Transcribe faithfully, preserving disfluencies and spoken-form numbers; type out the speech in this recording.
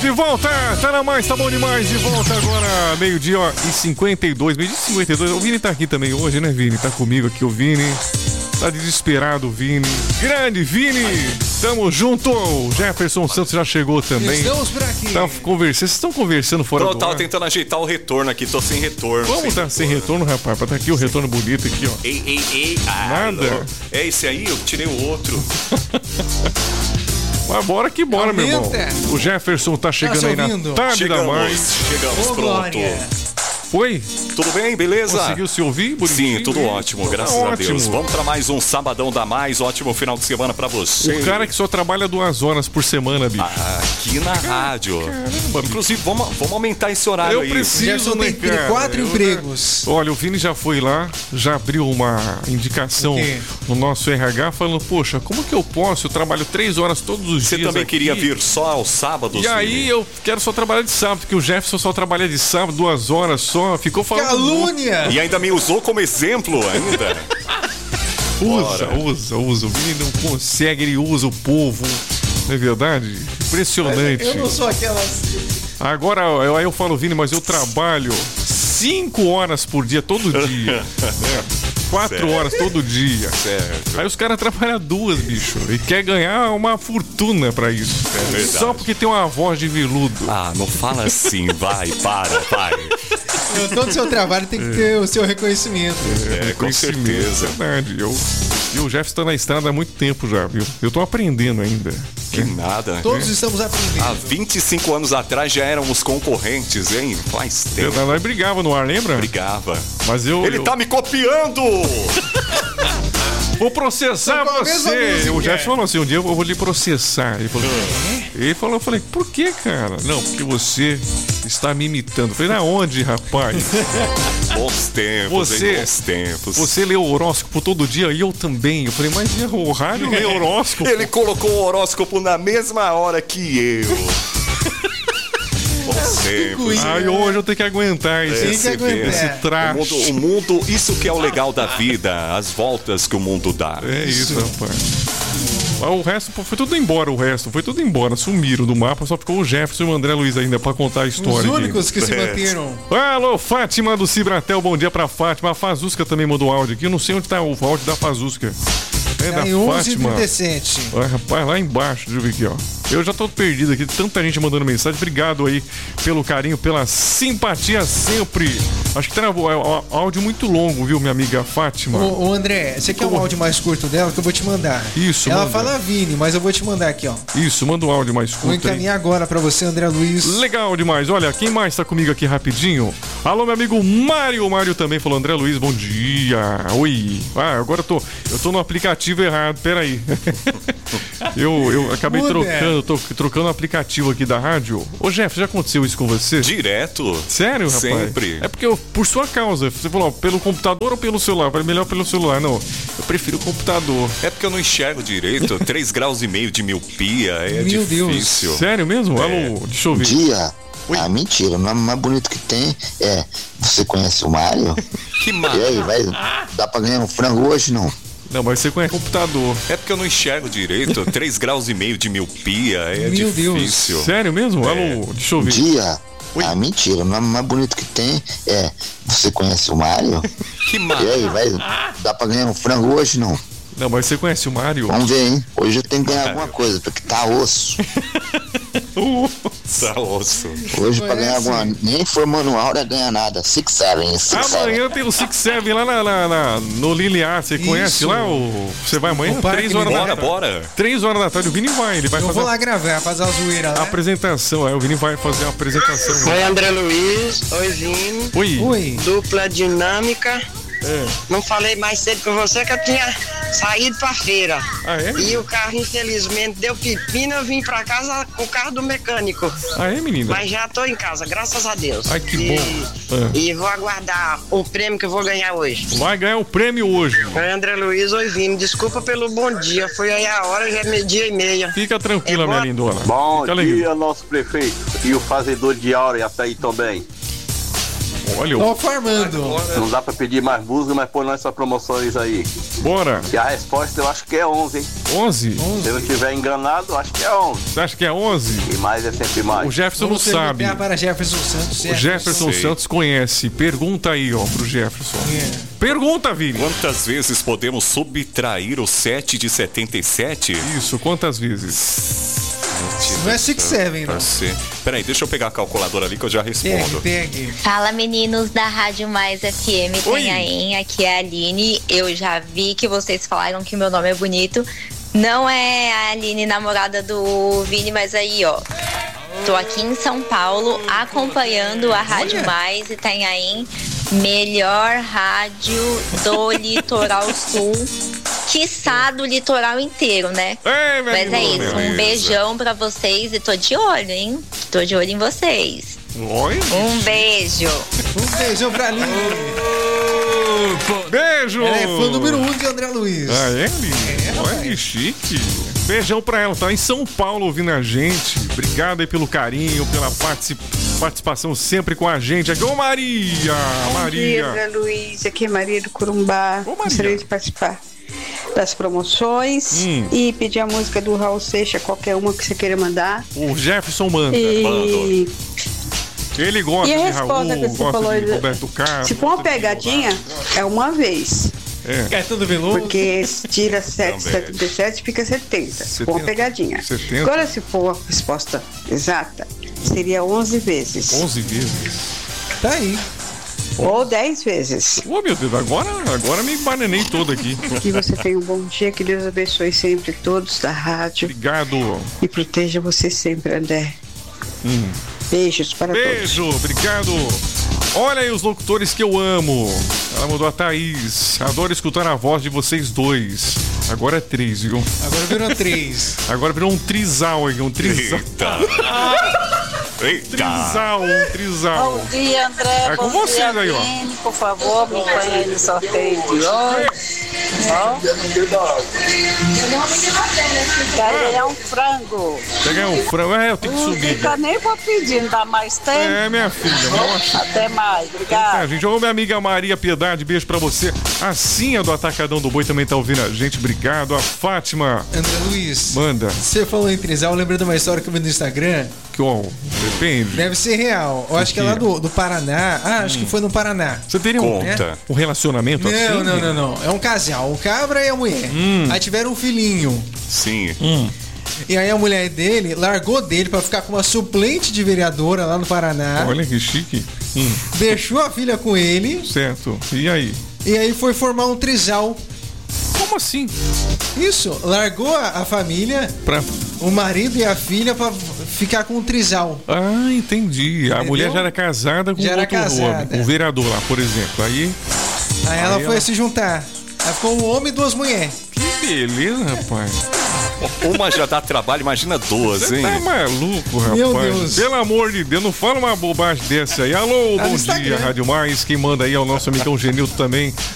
De volta, tá na mais, tá bom demais. De volta agora, meio-dia e cinquenta e dois. Meio-dia e cinquenta e dois. O Vini tá aqui também hoje, né, Vini? Tá comigo aqui, o Vini. Tá desesperado, Vini. Grande Vini! Tamo junto! O Jefferson Santos já chegou também. Estamos por aqui. Tá conversando. Vocês estão conversando fora Pronto, do tava ar? tentando ajeitar o retorno aqui, tô sem retorno. Vamos sem tá sem retorno, rapaz. Pra tá aqui o retorno bonito aqui, ó. Ei, ei, ei. Ah, Nada. não. É esse aí? Eu tirei o outro. Mas bora que bora, meu irmão. Aumenta. O Jefferson tá chegando se aí na ouvindo? tarde da Chegamos, mais. chegamos, Ô, pronto. Glória. Foi? Tudo bem, beleza? Conseguiu se ouvir? Bonitinho? Sim, tudo ótimo, graças Tá a Deus. ótimo. Vamos pra mais um Sabadão da Mais. Ótimo final de semana pra você. O cara que só trabalha duas horas por semana, bicho. Aqui na rádio. Caramba, Inclusive, vamos, vamos aumentar esse horário Eu aí. preciso, Jefferson né, tem cara? quatro Eu, empregos. Olha, o Vini já foi lá, já abriu uma indicação O quê? no nosso R H falando, poxa, como que eu posso? Eu trabalho três horas todos os Você dias também aqui. queria vir só aos sábados? E aí Vini? eu quero só trabalhar de sábado, porque o Jefferson só trabalha de sábado, duas horas só. Ficou falando... Calúnia! E ainda me usou como exemplo ainda. Usa, Bora. usa, usa. O Vini não consegue, ele usa o povo. Não é verdade? Impressionante. Eu não sou aquelas. Agora, eu- aí eu falo, Vini, mas eu trabalho cinco horas por dia, todo dia. né? Quatro Certo. horas todo dia. Certo. Aí os caras trabalham duas, bicho. E quer ganhar uma fortuna pra isso. É verdade. Só porque tem uma voz de veludo. Ah, não fala assim, vai, para, vai. Todo seu trabalho tem que ter o seu reconhecimento. É, com Conhecimento, certeza. Verdade. Eu, e o Jeff tá na estrada há muito tempo já, viu? Eu tô aprendendo ainda. Que nada. Todos estamos aprendendo. Há vinte e cinco anos atrás já éramos concorrentes, hein? Faz tempo. Eu, nós brigava no ar, lembra? Brigava. Mas eu. Ele eu tá me copiando! Vou processar Tá com a mesma você. música. O Jeff falou assim: um dia eu vou lhe processar. Ele falou, ele falou, eu falei, por que, cara? Não, porque você está me imitando. Eu falei, na onde, rapaz? Bons tempos, Você- hein? Bons tempos. Você lê o horóscopo todo dia e eu também. Eu falei, mas e o rádio lê horóscopo? Ele colocou o horóscopo na mesma hora que eu. Bons tempos. Aí hoje eu tenho que aguentar esse, Tem que Esse aguentar. esse O trash. mundo, o mundo, isso que é o legal da vida, as voltas que o mundo dá. É isso, rapaz. Mas o resto, pô, foi tudo embora, o resto. Foi tudo embora, sumiram do mapa. Só ficou o Jefferson e o André Luiz ainda pra contar a Os história. aqui. únicos que se É. manteram. Alô, Fátima do Cibratel, bom dia pra Fátima. A Fazusca também mandou áudio aqui. Eu não sei onde tá o áudio da Fazusca. É Tá da em onze e Fátima. trinta e sete. Ah, rapaz, lá embaixo, deixa eu ver aqui, ó. Eu já tô perdido aqui, tanta gente mandando mensagem. Obrigado aí pelo carinho, pela simpatia sempre. Acho que travou, é um áudio muito longo, viu, minha amiga Fátima? Ô, ô, André, você quer um Como? áudio mais curto dela que eu vou te mandar? Isso, Ela manda. fala Vini, mas eu vou te mandar aqui, ó. Isso, manda um áudio mais Vou curto aí. encaminhar agora pra você, André Luiz. Legal demais. Olha, quem mais tá comigo aqui rapidinho? Alô, meu amigo Mário. O Mário também falou, André Luiz, bom dia. Oi. Ah, agora eu tô, eu tô no aplicativo errado, peraí. eu, eu acabei Muda. trocando, tô trocando o aplicativo aqui da rádio. Ô, Jeff, já aconteceu isso com você? Direto. Sério, rapaz? Sempre. É porque eu, por sua causa, você falou, ó, pelo computador ou pelo celular? Eu falei, melhor pelo celular. Não, eu prefiro o computador. É porque eu não enxergo direito. três graus e meio de miopia é Meu Deus. difícil. Sério mesmo? Alô, deixa eu ver. Dia. Oi. Ah, mentira. O nome mais bonito que tem é. Você conhece o Mário? Que E mal. aí, vai. Dá pra ganhar um frango hoje, não? Não, mas você conhece computador. É porque eu não enxergo direito. três graus e meio de miopia é Meu Deus. difícil. Sério mesmo? Alô, deixa eu ver. Dia. Oi. Ah, mentira. O nome mais bonito que tem é. Você conhece o Mário? Que mal. E aí, vai. Dá pra ganhar um frango hoje, não? Não, mas você conhece o Mário? Vamos ver, hein? Hoje eu tenho que ganhar alguma coisa, porque tá osso. Tá osso. Hoje pra ganhar Conhece? alguma. Nem for manual, não ganha nada. Six Seven, Six Seven. Amanhã tem o Six Seven lá na, na- na- no Liliar. Você conhece Isso. lá? O, você vai amanhã? O Parque Três horas da Bora, tarde. bora. Três horas da tarde. O Vini vai. Ele vai Eu fazer vou lá gravar, fazer a zoeira a lá. apresentação. É, o Vini vai fazer a apresentação. Oi, André Luiz. Oi, Vini. Oi. Oi. Dupla dinâmica. É. Não falei mais cedo com você que eu tinha saído pra feira. Ah, é? E o carro, infelizmente, deu pepino. Eu vim pra casa com o carro do mecânico. Ah, é, menina? Mas já tô em casa, graças a Deus. Ai, que e, bom. Ah. E vou aguardar o prêmio que eu vou ganhar hoje. Vai ganhar o prêmio hoje. Oi, André Luiz. Oi, Vini. Desculpa pelo bom dia. Foi aí a hora, já é meio-dia e meia. Fica tranquila, É minha bom. lindona. Bom Fica alegre. dia, nosso prefeito e o fazedor de aura e até aí também. Olha, Tô farmando. Não dá pra pedir mais música, mas põe nossas promoções aí. bora. E a resposta eu acho que é onze, hein? onze? Se eu não estiver enganado, eu acho que é onze. Você acha que é onze? E mais é sempre mais. O Jefferson Vamos não sabe. perguntar para Jefferson Santos. O Jefferson Sei. Santos conhece. Pergunta aí, ó, pro Jefferson. Pergunta, Vini. Quantas vezes podemos subtrair o sete de setenta e sete? Isso, quantas vezes? Não é six seven, não. Você. Peraí, deixa eu pegar a calculadora ali que eu já Pegue, respondo. pegue. Fala, meninos da Rádio Mais F M, Oi. Itanhaém, aqui é a Aline. Eu já vi que vocês falaram que meu nome é bonito. Não é a Aline, namorada do Vini, mas aí, ó. Tô aqui em São Paulo acompanhando a Rádio Olha. Mais Itanhaém, melhor rádio do Litoral Sul, quiçá do litoral inteiro, né? Ei, meu Mas é irmão, isso, um beleza. beijão pra vocês e tô de olho, hein? Tô de olho em vocês. Oi. Um beijo. Um beijão pra Aline. Beijo! Ela é fã número um de André Luiz. Ah, é, Aline? É, Olha rapaz. que chique. Beijão pra ela, tá em São Paulo ouvindo a gente. Obrigado aí pelo carinho, pela particip- participação sempre com a gente. Aqui, ô Maria! Maria! André Luiz, aqui é Maria do Corumbá. Ô, Maria. Gostaria de participar das promoções Hum. e pedir a música do Raul Seixas, qualquer uma que você queira mandar. O Jefferson manda. E Ele gosta E a de resposta Raul, que você gosta falou de de- Roberto Carlos. se for uma pegadinha, é uma vez. É. É tudo veloso. Porque tira sete, Também. setenta e sete, fica setenta. Se for uma setenta. pegadinha. setenta. Agora, se for a resposta exata, seria onze vezes. onze vezes. Tá aí. Ou dez vezes. Ô, meu Deus, agora, agora me bananei todo aqui. Que você tenha um bom dia, que Deus abençoe sempre todos da rádio Obrigado. e proteja você sempre, André. Hum. Beijos para todos. Beijo, obrigado. Olha aí os locutores que eu amo. Ela mandou a Thaís. Adoro escutar a voz de vocês dois. Agora é três, viu? Agora virou três. Agora virou um trisal aí, um trisal. Eita. Eita. Trisal, um trisal. Bom dia, André. É com Bom vocês dia, aí, ó. Vini. Por favor, me põe aí no sorteio de hoje. Ó. Quero ganhar um frango. Pegar um frango. É, eu tenho que Não subir. fica nem vou pedindo, dá mais tempo. É, minha filha. Nossa. Até mais. É, Obrigada. gente, ô minha amiga Maria Piedade, beijo pra você. A Cinha do Atacadão do Boi também tá ouvindo a gente, obrigado. A Fátima, André Luiz. manda. Você falou em trisal, eu lembrei de uma história que eu vi no Instagram. Que, ó, depende. Deve ser real. Eu acho que é lá do, do Paraná. Ah, acho que foi no Paraná. Você teria um, Conta. um relacionamento assim? Não, não, não, não. É um casal, o cabra e a mulher. Aí tiveram um filhinho. Sim. E aí a mulher dele largou dele pra ficar com uma suplente de vereadora lá no Paraná. Olha que chique. Hum, Deixou a filha com ele. certo. E aí? E aí foi formar um trisal. Como assim? Isso, largou a, a família, Pra... o marido e a filha pra ficar com um trisal. Ah, entendi. A Entendeu? mulher já era casada com Já era outro casada. homem. Um vereador lá, por exemplo. Aí, Aí ela Aí foi ela- se juntar. Aí ficou um homem e duas mulheres. que beleza, rapaz. Uma já dá trabalho, imagina duas, Você hein? tá maluco, rapaz. Meu Deus. Pelo amor de Deus, não fala uma bobagem dessa aí. Alô, Tá no bom dia, Instagram. Rádio Mais. Quem manda aí é o nosso amigão Genilton também.